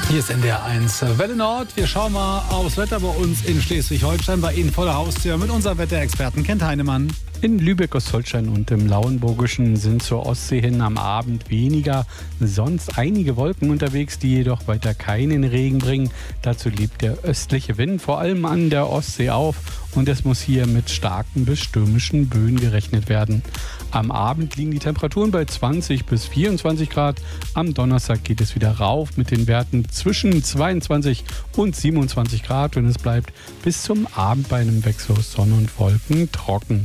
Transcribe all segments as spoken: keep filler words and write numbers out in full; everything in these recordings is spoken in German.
Hier ist N D R eins Welle Nord. Wir schauen mal aufs Wetter bei uns in Schleswig-Holstein, bei Ihnen vor der Haustür mit unserem Wetterexperten Kent Heinemann. In Lübeck, Ostholstein und im Lauenburgischen sind zur Ostsee hin am Abend weniger, sonst einige Wolken unterwegs, die jedoch weiter keinen Regen bringen. Dazu liegt der östliche Wind vor allem an der Ostsee auf und es muss hier mit starken bis stürmischen Böen gerechnet werden. Am Abend liegen die Temperaturen bei zwanzig bis vierundzwanzig Grad. Am Donnerstag geht es wieder rauf mit den Werten zwischen zweiundzwanzig und siebenundzwanzig Grad und es bleibt bis zum Abend bei einem Wechsel aus Sonne und Wolken trocken.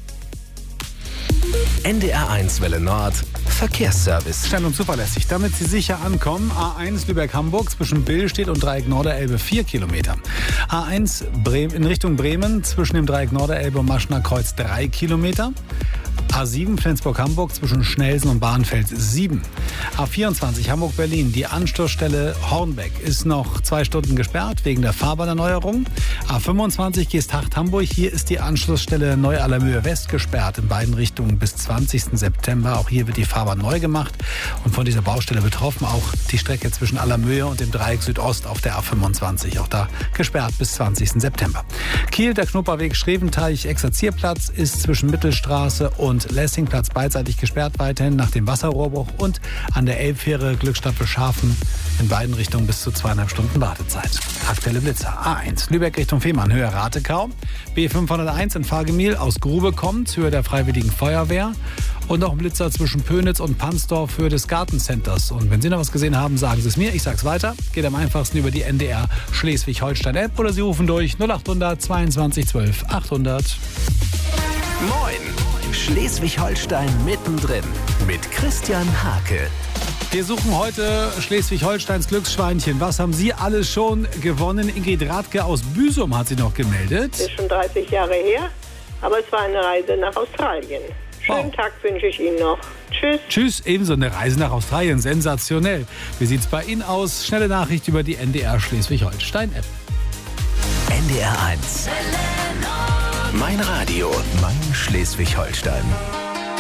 N D R eins Welle Nord Verkehrsservice. Schnell und zuverlässig, damit Sie sicher ankommen. A eins Lübeck-Hamburg zwischen Billstedt und Dreieck Norderelbe vier Kilometer. A eins Bremen, in Richtung Bremen zwischen dem Dreieck Norderelbe und Maschner Kreuz drei Kilometer. A sieben Flensburg-Hamburg zwischen Schnelsen und Bahnfeld sieben. A vierundzwanzig Hamburg-Berlin, die Anschlussstelle Hornbeck ist noch zwei Stunden gesperrt wegen der Fahrbahnerneuerung. A fünfundzwanzig Geesthacht-Hamburg, hier ist die Anschlussstelle Neu-Allermöhe West gesperrt in beiden Richtungen bis zwanzigsten September. Auch hier wird die Fahrbahn neu gemacht und von dieser Baustelle betroffen auch die Strecke zwischen Allermöhe und dem Dreieck Südost auf der A fünfundzwanzig. Auch da gesperrt bis zwanzigsten September. Kiel, der Knupperweg Schreventeich-Exerzierplatz ist zwischen Mittelstraße und Lessingplatz beidseitig gesperrt weiterhin nach dem Wasserrohrbruch und an der Elbfähre Glückstadt Schafen in beiden Richtungen bis zu zweieinhalb Stunden Wartezeit. Aktuelle Blitzer. A eins Lübeck Richtung Fehmarn, Höhe Ratekau. B fünfhunderteins in Fahrgemühl aus Grube kommt, Höhe der Freiwilligen Feuerwehr. Und noch ein Blitzer zwischen Pönitz und Pansdorf, Höhe des Gartencenters. Und wenn Sie noch was gesehen haben, sagen Sie es mir. Ich sag's weiter. Geht am einfachsten über die N D R Schleswig-Holstein-App oder Sie rufen durch null achthundert zweiundzwanzig zwölf achthundert. Moin! Schleswig-Holstein mittendrin mit Christian Hake. Wir suchen heute Schleswig-Holsteins Glücksschweinchen. Was haben Sie alles schon gewonnen? Ingrid Radke aus Büsum hat sie noch gemeldet. Das ist schon dreißig Jahre her, aber es war eine Reise nach Australien. Schönen wow. Tag wünsche ich Ihnen noch. Tschüss. Tschüss, ebenso eine Reise nach Australien. Sensationell. Wie sieht's bei Ihnen aus? Schnelle Nachricht über die N D R Schleswig-Holstein-App. N D R eins. Mein Radio, mein Schleswig-Holstein.